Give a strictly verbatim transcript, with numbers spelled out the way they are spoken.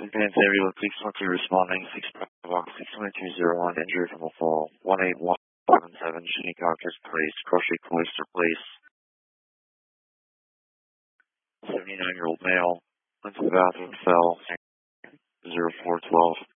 Advanced Ambulance six one two responding, six Box six two two zero one, injury from a fall, one eight one seven seven, Shinnecock Place, Crochet Cloister Place, seventy-nine-year-old male, went to the bathroom, fell, zero four twelve.